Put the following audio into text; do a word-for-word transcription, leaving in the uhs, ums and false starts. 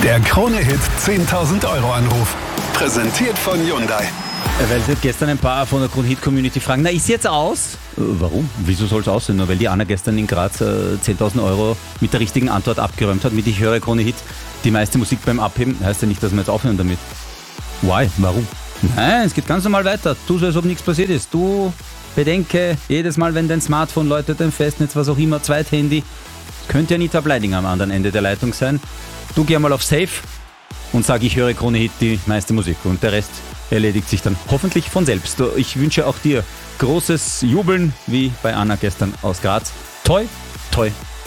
Der Krone-Hit zehntausend Euro Anruf. Präsentiert von Hyundai. Weil sich gestern ein paar von der Krone-Hit-Community fragen, na, ist jetzt aus? Äh, warum? Wieso soll es aussehen? Nur weil die Anna gestern in Graz äh, zehntausend Euro mit der richtigen Antwort abgeräumt hat, mit ich höre Krone-Hit, die meiste Musik beim Abheben, heißt ja nicht, dass wir jetzt aufhören damit. Why? Warum? Nein, es geht ganz normal weiter. Tu so, als ob nichts passiert ist. Du bedenke, jedes Mal, wenn dein Smartphone läutet, dein Festnetz, was auch immer, Zweithandy, könnte Anita Bleiding am anderen Ende der Leitung sein. Du geh mal auf Safe und sag, ich höre Krone-Hit, die meiste Musik. Und der Rest erledigt sich dann hoffentlich von selbst. Ich wünsche auch dir großes Jubeln, wie bei Anna gestern aus Graz. Toi, toi,